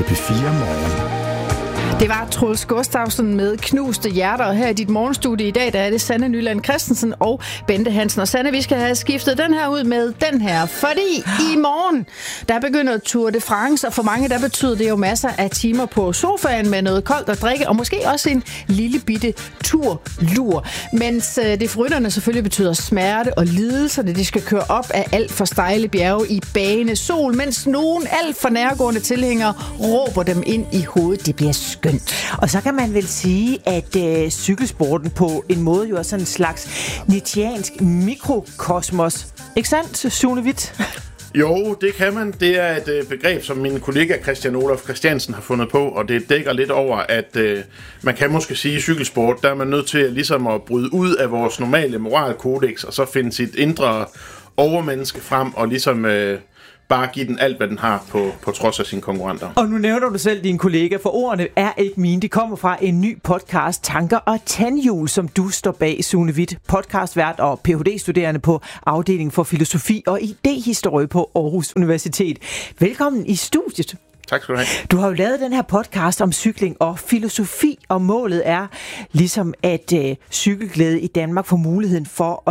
til P4 Morgen. Det var Troels Gustafsson med Knuste Hjerter, og her i dit morgenstudie i dag, der er det Sanne Nyland Christensen og Bente Hansen. Og Sanne, vi skal have skiftet den her ud med den her, fordi i morgen, der begynder Tour de France, og for mange, der betyder det jo masser af timer på sofaen med noget koldt at drikke, og måske også en lille bitte turlur. Mens det for rytterne selvfølgelig betyder smerte og lidelserne, de skal køre op af alt for stejle bjerge i bagende sol, mens nogen alt for nærgående tilhængere råber dem ind i hovedet. Det bliver skønt. Og så kan man vel sige, at cykelsporten på en måde jo er sådan en slags nietzscheansk mikrokosmos. Ikke sandt, Sune Hvidt? Jo, det kan man. Det er et begreb, som min kollega Christian Olaf Christiansen har fundet på, og det dækker lidt over, at man kan måske sige, at i cykelsport, der er man nødt til ligesom at bryde ud af vores normale moralkodex, og så finde sit indre overmenneske frem, og ligesom bare give den alt, hvad den har på trods af sine konkurrenter. Og nu nævner du selv din kollega, for ordene er ikke mine. De kommer fra en ny podcast, Tanker og Tandhjul, som du står bag, Sune Hvidt, podcastvært og Ph.D.-studerende på afdelingen for filosofi og idehistorie på Aarhus Universitet. Velkommen i studiet. Tak skal du have. Du har jo lavet den her podcast om cykling og filosofi, og målet er ligesom at cykelglæde i Danmark får mulighed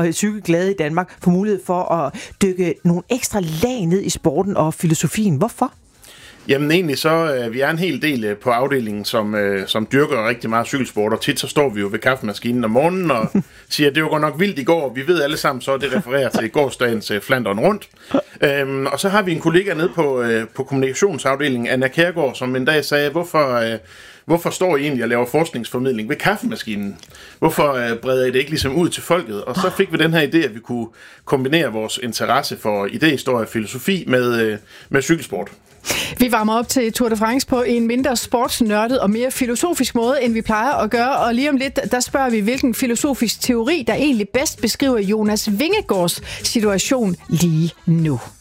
for at dykke nogle ekstra lag ned i sporten og filosofien. Hvorfor? Jamen egentlig så, vi er en hel del på afdelingen, som dyrker rigtig meget cykelsport, og tit så står vi jo ved kaffemaskinen om morgenen og siger, at det var godt nok vildt i går. Vi ved alle sammen så, det refererer til gårsdagens Flandern rundt. Og så har vi en kollega nede på kommunikationsafdelingen, Anna Kjærgaard, som en dag sagde, hvorfor står I egentlig og laver forskningsformidling ved kaffemaskinen? Hvorfor breder I det ikke ligesom ud til folket? Og så fik vi den her idé, at vi kunne kombinere vores interesse for idéhistorie og filosofi med cykelsport. Vi varmer op til Tour de France på en mindre sportsnørdet og mere filosofisk måde, end vi plejer at gøre. Og lige om lidt, der spørger vi, hvilken filosofisk teori, der egentlig bedst beskriver Jonas Vingegaards situation lige nu.